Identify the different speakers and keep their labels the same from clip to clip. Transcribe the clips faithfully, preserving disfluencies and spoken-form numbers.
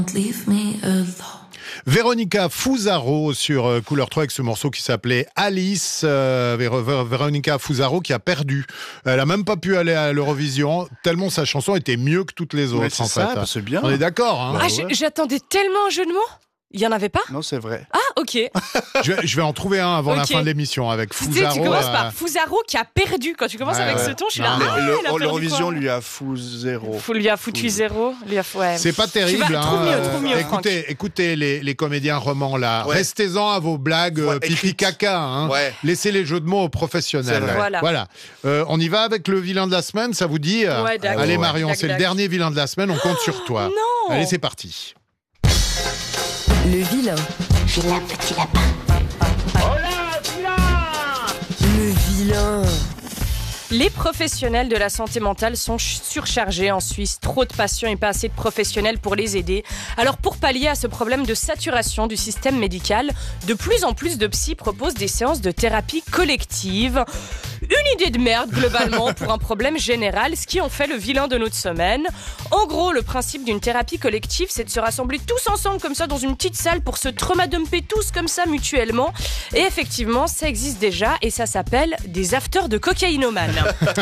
Speaker 1: Leave me alone.
Speaker 2: Véronica Fusaro sur euh, Couleur trois avec ce morceau qui s'appelait Alice. Euh, Véro- Véro- Véronica Fusaro qui a perdu. Elle a même pas pu aller à l'Eurovision tellement sa chanson était mieux que toutes les autres.
Speaker 3: Ouais, c'est
Speaker 2: en
Speaker 3: ça,
Speaker 2: fait.
Speaker 3: bah, c'est bien.
Speaker 2: On est d'accord. Hein
Speaker 4: Ah, j- j'attendais tellement un jeu de mots. Il y en avait pas ?
Speaker 3: Non, c'est vrai.
Speaker 4: Ah, ok.
Speaker 2: je, vais, je vais en trouver un avant la
Speaker 4: Ok.
Speaker 2: fin de l'émission avec
Speaker 4: Tu sais,
Speaker 2: Fusaro.
Speaker 4: tu commences
Speaker 2: euh,
Speaker 4: par Fusaro qui a perdu. Quand tu commences
Speaker 2: Ouais,
Speaker 4: avec
Speaker 2: ouais.
Speaker 4: ce ton, je suis là.
Speaker 2: Non,
Speaker 4: Ah,
Speaker 3: Le-
Speaker 4: il a perdu
Speaker 3: L'Eurovision
Speaker 4: quoi
Speaker 3: lui a fou zéro.
Speaker 4: Faut lui a foutu zéro. Lui a... ouais.
Speaker 2: C'est pas terrible.
Speaker 4: Tu vas- trouve mieux,
Speaker 2: hein.
Speaker 4: trouve mieux, Franck.
Speaker 2: écoutez, écoutez les, les comédiens romans là.
Speaker 3: Ouais.
Speaker 2: Restez-en à vos blagues euh,
Speaker 3: Ouais,
Speaker 2: pipi
Speaker 3: écrites.
Speaker 2: caca. Hein.
Speaker 3: Ouais.
Speaker 2: Laissez les jeux de mots aux professionnels.
Speaker 3: C'est vrai.
Speaker 4: Voilà.
Speaker 2: Euh, on y va avec le vilain de la semaine, ça vous dit
Speaker 4: Ouais, d'accord.
Speaker 2: Allez
Speaker 4: Ouais.
Speaker 2: Marion,
Speaker 4: Dac,
Speaker 2: c'est le
Speaker 4: dac.
Speaker 2: dernier vilain de la semaine. On compte sur toi.
Speaker 4: Non.
Speaker 2: Allez, c'est parti.
Speaker 5: Le vilain.
Speaker 6: Vilain petit lapin.
Speaker 5: Le vilain.
Speaker 4: Les professionnels de la santé mentale sont ch- surchargés en Suisse. Trop de patients et pas assez de professionnels pour les aider. Alors pour pallier à ce problème de saturation du système médical, de plus en plus de psys proposent des séances de thérapie collective. Une idée de merde globalement pour un problème général, ce qui en fait le vilain de notre semaine. En gros, le principe d'une thérapie collective, c'est de se rassembler tous ensemble comme ça dans une petite salle pour se traumadumper tous comme ça mutuellement. Et effectivement, ça existe déjà et ça s'appelle des afters de cocaïnomanes.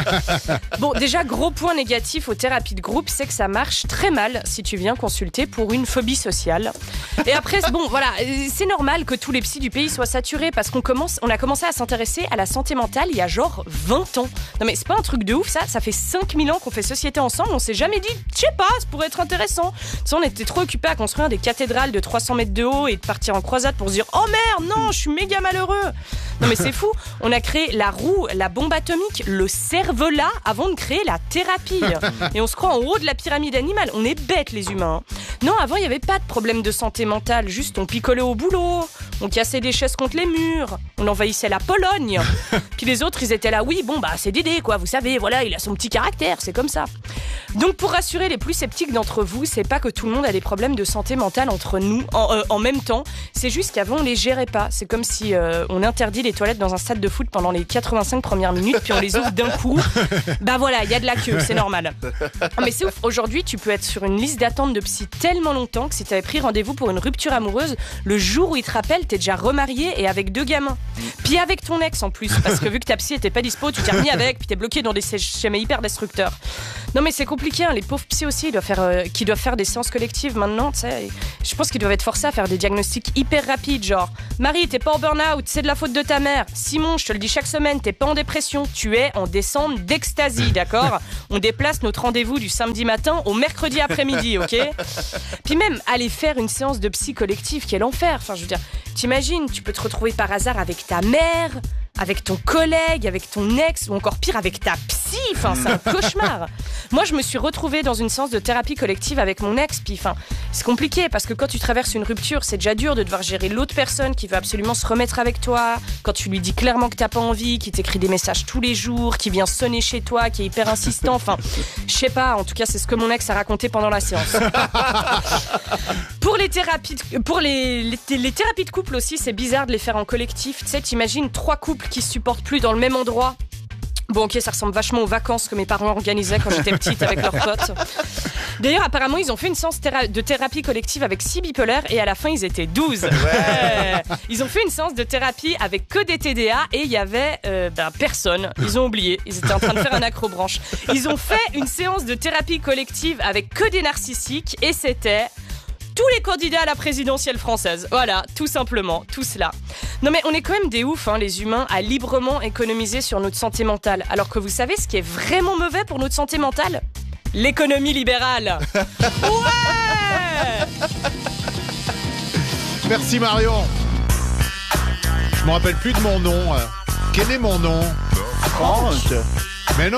Speaker 4: Bon, déjà, gros point négatif aux thérapies de groupe, c'est que ça marche très mal si tu viens consulter pour une phobie sociale. Et après, bon, voilà, c'est normal que tous les psys du pays soient saturés parce qu'on commence, on a commencé à s'intéresser à la santé mentale il y a genre vingt ans. Non mais c'est pas un truc de ouf ça, ça fait cinq mille ans qu'on fait société ensemble, on s'est jamais dit, je sais pas, ça pourrait être intéressant. Tu sais, on était trop occupés à construire des cathédrales de trois cents mètres de haut et de partir en croisade pour se dire, oh merde, non, je suis méga malheureux. Non mais c'est fou, on a créé la roue, la bombe atomique, le cervelas avant de créer la thérapie. Et on se croit en haut de la pyramide animale, on est bêtes les humains. Non, avant il n'y avait pas de problème de santé mentale, juste on picolait au boulot, on cassait des chaises contre les murs, on envahissait la Pologne. Puis les autres ils étaient là, oui bon bah c'est Dédé quoi, vous savez, voilà, il a son petit caractère, c'est comme ça. Donc pour rassurer les plus sceptiques d'entre vous, c'est pas que tout le monde a des problèmes de santé mentale entre nous en, euh, en même temps, c'est juste qu'avant on les gérait pas. C'est comme si euh, on interdit les toilettes dans un stade de foot pendant les quatre-vingt-cinq premières minutes puis on les ouvre d'un coup. Bah voilà, il y a de la queue, c'est normal. Mais c'est ouf, aujourd'hui tu peux être sur une liste d'attente de psy tellement longtemps que si t'avais pris rendez-vous pour une rupture amoureuse, le jour où il te rappelle, t'es déjà remarié et avec deux gamins. Puis avec ton ex en plus, parce que vu que ta psy était pas dispo, tu t'es remis avec, puis t'es bloqué dans des schémas hyper destructeurs. Non mais c'est compliqué, hein. Les pauvres psys aussi, ils doivent faire, euh, qui doivent faire des séances collectives maintenant, tu sais. Je pense qu'ils doivent être forcés à faire des diagnostics hyper rapides, genre Marie, t'es pas en burn-out, c'est de la faute de ta mère. Simon, je te le dis chaque semaine, t'es pas en dépression, tu es en descente d'extasie, d'accord ? On déplace notre rendez-vous du samedi matin au mercredi après-midi, ok ? Puis même aller faire une séance de psy collective, quel enfer. Enfin, je veux dire, t'imagines, tu peux te retrouver par hasard avec ta mère, avec ton collègue, avec ton ex, ou encore pire, avec ta psy. Enfin, c'est un cauchemar. Moi, je me suis retrouvée dans une séance de thérapie collective avec mon ex. Puis, enfin, c'est compliqué parce que quand tu traverses une rupture, c'est déjà dur de devoir gérer l'autre personne qui veut absolument se remettre avec toi. Quand tu lui dis clairement que t'as pas envie, qui t'écrit des messages tous les jours, qui vient sonner chez toi, qui est hyper insistant. Enfin, je sais pas. En tout cas, c'est ce que mon ex a raconté pendant la séance. Pour les thérapies, de, pour les, les, les thérapies de couple aussi, c'est bizarre de les faire en collectif. Tu sais, t'imagines trois couples qui se supportent plus dans le même endroit. Bon, ok, ça ressemble vachement aux vacances que mes parents organisaient quand j'étais petite avec leurs potes. D'ailleurs, apparemment, ils ont fait une séance théra- de thérapie collective avec six bipolaires et à la fin, ils étaient douze. Ouais. Ils ont fait une séance de thérapie avec que des T D A et il y avait euh, ben, personne. Ils ont oublié. Ils étaient en train de faire un acrobranche. Ils ont fait une séance de thérapie collective avec que des narcissiques et c'était tous les candidats à la présidentielle française. Voilà, tout simplement, tout cela. Non mais on est quand même des oufs, hein, les humains, à librement économiser sur notre santé mentale. Alors que vous savez ce qui est vraiment mauvais pour notre santé mentale ? L'économie libérale. Ouais.
Speaker 2: Merci Marion. Je me rappelle plus de mon nom. Quel est mon nom ?
Speaker 3: Franck.